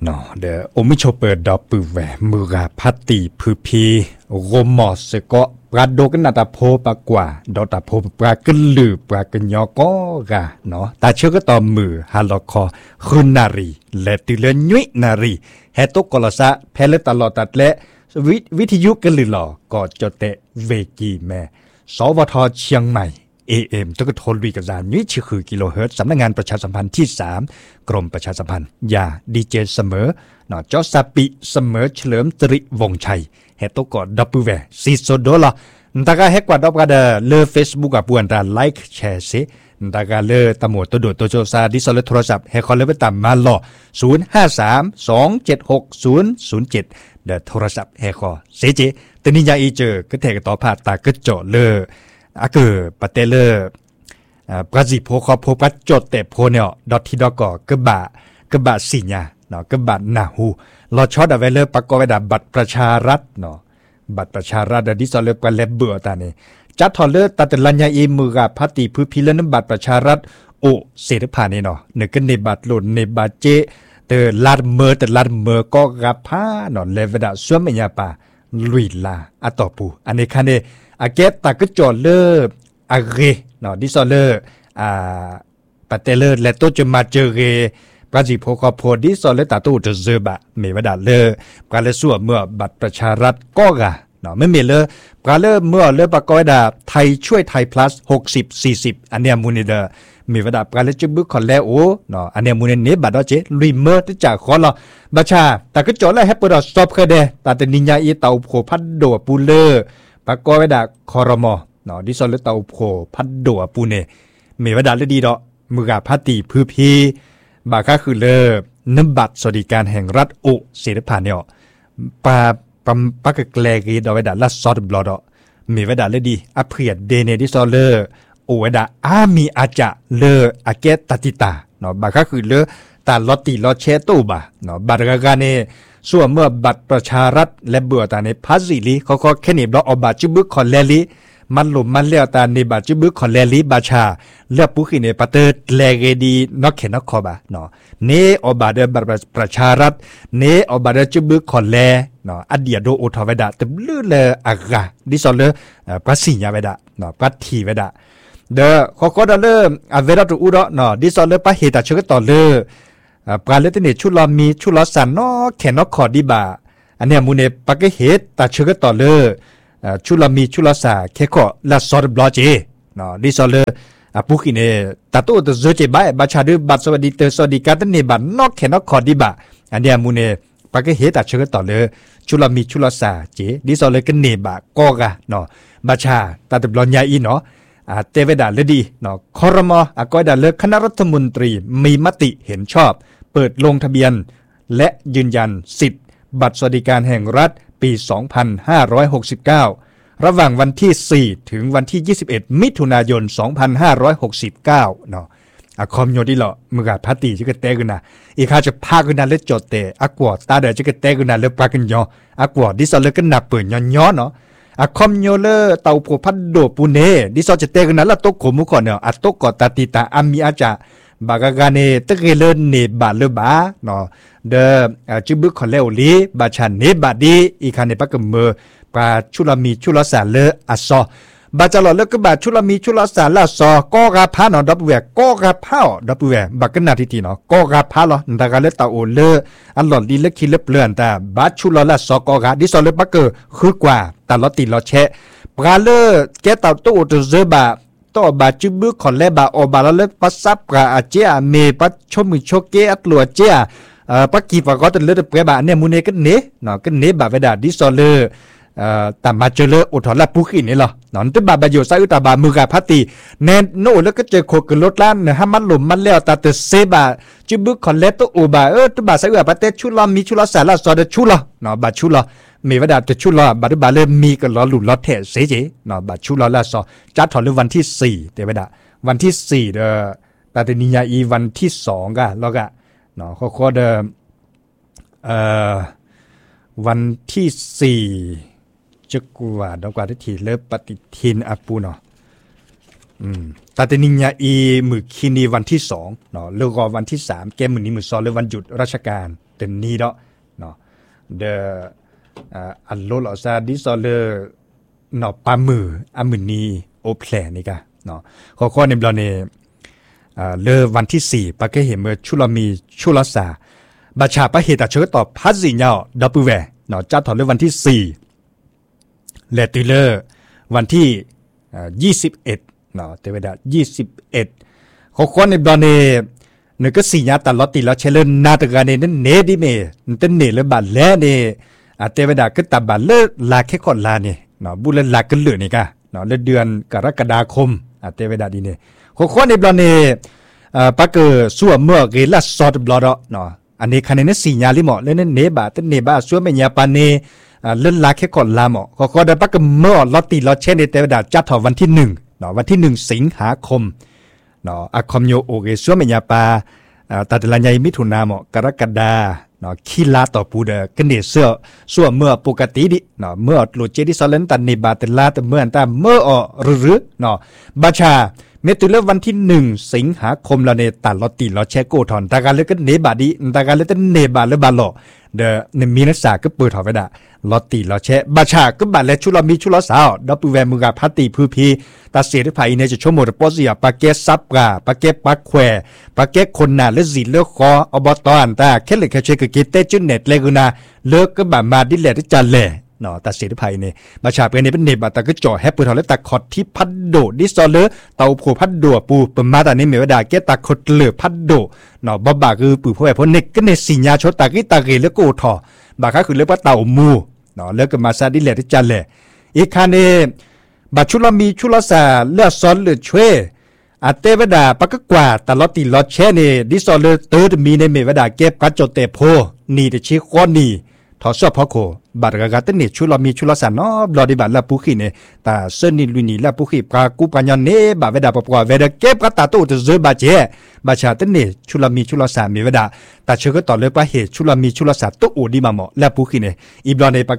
เนาะเดอโอมิโชเปิดดอกปือแหวมือกาพัตติพือพีโรมอสก็ปราโดกันนาตาโพปากว่าดอตาโพปรากันลือปรากันยอก็กะเนาะตาเชื่อก็ต่อมือฮาลอคอคืนนารีและติเลนุยนารีเฮตุกลสะเพลตลอดตัดและวิทยุกันลือหลอก็จดเตเวกีแม่สวทเชียงใหม่AM ตกทนวีกระจายนี้คือกิโลเฮิรตซ์สำนักงานประชาสัมพันธ์ที่3กรมประชาสัมพันธ์อย่าดีเจเสมอเนาะจอซาปิเสมอเฉลิมตริวงชัยเฮตกอดับเบิลแวซีโซโดลาตากาเฮกว่าดับกาเดเลอ Facebook กับปวนตาไลค์แชร์ซิตากาเลอตะหมวดตัวโดดตัวโจซาดิสเลโทรศัพท์เฮคอลเลเวตามมาลอ0532760007เดโทรศัพท์เฮคอเซเจตนิยาอีเจอก็แทกต่อผ่าตากึจ่อเลออาเกอปะเตเลอปราจิโพคอโพปัจจดแต่โพเนี่ยดอทที่ดอกกะบะสิญาเนาะกะบะนาหูลอช็อตเอาไว้เลยประกอบไว้ดาบัตรประชารัฐเนาะบัตรประชารัฐดิสอเลปกันแลเบื่อตานี่จัดทอเลตัดลัญญาอีมือกะพัตติพืพิเลนบัตรประชารัฐโอเสดผ่านนี่เนาะนึกกันในบัตรหล่นในบัตรเจเตลาดเมอแต่ลาดเมอก็กับผ้าเนาะเลเวดาสวมยาปาลุยลาอะตอปูอันนี้คันเนอาเกตตากจอเลออาเรเนาะดิซอเลปะเตเลและโตจะมาเจอเรปราจิโพคอโพดิซอเลตาโตจะเซบะเมวดาเลปราเลสัวเมื่อบัตรประชารัฐก็กะเนาะไม่มีเลยปราเลเมื่อเลปะกอยดาไทยช่วยไทย plus 60-40อันเนี้ยมูนิเดมีวดาปราเลจบึกคอนแล้วโอเนาะอันเนี้ยมูนิเนบัดเจรีเมอร์ที่จากขอละบัชาตากจอและแฮปเปอร์สต็อปเคเดตาเตนิญญาอีเตาโพพัดโดปูเลปะกอยดาคอรมอเนาะดิซอเลเตาโพพัดโดปูเนมีวดาเลดีดอมือกาพัตติพือพีบาค่าคือเลน้ำบัตรสวัสดิการแห่งรัฐโอเสด็จผ่านเนี่ยปากแกลกีดอเวดาลัสซอดบลอดมีเวดาเลดีอเพียดเดเนดิซอเลโอเวดาอามีอาจะเลอาเกตติตาเนาะบาค่าคือเลตาลอติลอเชตูบาเนาะบัตรกาเนส่วนเมื่อบัตรประชารัฐและเบื่อตาในพาซิลีเขาก็แค่นี้บล็อกอบาจิบึกคอนแลลีมันหลุมมันเลี้ยวตาในบาจิบึกคอนแลลีบาชาเลือกผู้ขี้ในปะเตอร์แลเกดีนอกเขนนอกคอบาเนาะเนอบาเดบัตรประชารัฐเนอบาเดจิบึกคอนแลเนาะอเดียโดโอทอเวดาตบลือเลอากาดิซอเลปัสสิญญาเวดาเนาะปัตทีเวดาเดอเขาดาเลอเวดาตุอุดเนาะดิซอเลปะเฮตาเชกตอเลปราเลตเนชุลามีชุลาสันนอแขนนอคอดิบาอันเนี้ยมูเนปะเกเฮตาเชกตอเลชุลามีชุลาสาเคคอลาซอดบลอเจเนาะดิซอเลปุกิเนตาโตตโซเจบายบาชาดบัตสวัสดิเตสวัสดิการตเนบันนอแขนนอคอดิบาอันเนี้ยมูเนปะเกเฮตาเชกตอเลชุลามีชุลาสาเจดิซอเลกเนบากอกะเนาะบาชาตาตบลอญญาอีเนาะเตเวดาเลดีเนาะคอรมอกอยดาเลคณะรัฐมนตรีมีมติเห็นชอบเปิดลงทะเบียนและยืนยันสิทธิ์บัตรสวัสดิการแห่งรัฐปี 2569 ระหว่างวันที่4ถึงวันที่21มิถุนายน 2569 เนาะคอมโยดิลอมือกาพัตติจิกเตกุนะอีคาจะพากุนะเลจดเตอากวตาเดจิกเตกุนะเลปากันยออากวดิซอเลกันนับเปิญยอเนาะคอมโยเลเตาโพพัดโดปูเนดิซอจะเตกุนะละตกขมุก่อนเนาะตกกอตาติตาอามีอาจาบากากาเนตะเกเลเนบาเลบาเนาะเดจิบึกคอนเลโอลีบาชันเนบาดีอีคาเนปะกะเมอปาชุลามีชุลาสาเลอัสซอบาจาลอเลกบาชุลามีชุลาสาลาซอกอกาพาเนาะดับเวกอกาพาดับเวบักนาทิติเนาะกอกาพาลอตะกาเลตาโอเลอันหลอดีเลคิเลเปลือนตาบาชุลาลาซอกอกาดิซอเลปะเกอคือกว่าตาลอติลอเชปราเลแกตาโตโตเซบาต่อบาจิบึกคอนเลบาอบาลเลปัสซับกาอาเจอเมปัชชมิโชเกอัตลัวเจปักกีฟก็จะเลือดเปรบาเนี่ยมูเนกันเนเนาะกันเนบาเวดาดิซอเลตามาเจเลอุทอลาปุกินี่หรอเนาะตัวบาบาโยไซอุตาบามือกาพัตติเนโนแล้วก็เจอโคกรถล้านเนี่ยห้ามันหลุมมันแล้วตาเตเซบาจิบึกคอนเลตัวอบาตัวบาไซอุตาปาเตชุลามีชุลาสาลาซอเดชุลาเนาะบาชุลามีวดาเตชุลาบาดบาเลมีกันล้อหลุดล้อเทเสเจเนาะบาชุลาลาซอจัดถอนวันที่4เตวดาวันที่4ตาเตนิยาอีวันที่2กะแล้วก็เนาะเขาเดวันที่4จะกว่าดอกว่าที่เลิปฏิทินอาปูเนาะตาเตนิญาอีมือคินีวันที่2เนาะแล้วก็วันที่3แกมื้อนี้มื้อ2เลยวันหยุดราชการต็นนี้เนาะเดอันโลลอซาดิซอเลเนาะปามืออามือนีโอแพลนี่กะเนาะข้อในบลอเนี่ยเลวันที่4ปะเกเห็นเมื่อชุลมีชุลสาบาชาปะเหตุเชิญต่อพัดสิญาดับเบิลแวเนาะจัดถอนเลวันที่4และตุเลวันที่21เนาะเทวดา21ข้อในบลอเนี่ยนึกก็สิญาตลอดติแล้วเชลนาตกาเนี่ยนั่นเนดิเมนั่นเนเลบาแลเนี่ยเทวดาก็ตับบาเลลาแค่คนลาเนี่ยเนาะบุเลลากันเหลือนี่กะเนาะเดือนกรกฎาคมเทวดาดีเนี่ยข้อในบลอเนี่ยปะเกอสัวเมื่อเกลัสซอดบลอดเนาะอันนี้คันนี้สิญาลิหมอเล่นเนบาตันเนบาสัวเมียปานเนเล่นลาแค่คนลาหมอข้อได้ปะเกอเมื่อลอตติลอเช่นเทวดาจัดถอวันที่1เนาะวันที่1สิงหาคมเนาะอะคอมโยโอเกสัวเมียปาตัดลันยมิถุนาหมอกรกฎาเนาะคีลาต่อปูเดกันเดเสื้อส่วนเมื่อปกติดิเนาะเมื่อโลเจดิซอเลนตันนิบาตลาแต่เมื่อแต่เมื่อหรือเนาะบาชาเมตุเลวันที่1สิงหาคมเราในตัดลอติลอเชโกถอนตาการเลก็เนบาดีตาการเลก็เนบาเลบาโลเดในมีนักษาก็เปิดถอดไว้ได้ลอติลอเชบาชาก็บาดและชุลมีชุลสาวดับเบิลแวมือกาพัตติพื้พีตาเสียที่ภายในจะชั่วโมงปอสิยาปาเกซับกาปาเกปักแควปาเกคนนาและสีเลือกคออบตอันตาแค่เลยแค่เชกกิเตจุนเน็ตเลกุนาเลิกก็บามาดิเลที่จันเล่เนาะตัดเสียที่ภายในบาชาเป็นเป็นเนบาตาก็จ่อแฮปเปิลทอและตาคอดที่พัดโดดิซอเลเตาโผพัดโดปูปมาตานี้เมวดาเกตาคดเหลือพัดโดเนาะบบาคือปูพ่อแพ่อเนกก็เนสิญญาชดตากิตาเกเลโกทอบาค่ะคือเรียกว่าเต่ามูเนาะเลิกกันมาซาดิเลที่จันเล่อีกคันเอบาชุลมีชุลสาเลือดซ้อนเลือดช่วยเทวดาปะก็กว่าตลอดติลอดแช่เนดิซอเลเตอร์มีในเมวดาเก็บกัดโจเตโพนี่เดชิคอนี่ทอสอบพ่อโคบาดกากาเตเนชุลมีชุลสานอบลอดิบาลาปุขีเนตาเซนิลุนีลาปุขีปรากูปัญญาเนบาเวดาปะปะเวดาเก็บกัดตาโตจะเจอบาเจบาชาเตเนชุลมีชุลสาเมวดาตาเชก็ต่อเลยปะเหตุชุลมีชุลสาโตอูดีมาหมอลาปุขีเนอีบลอเนปะ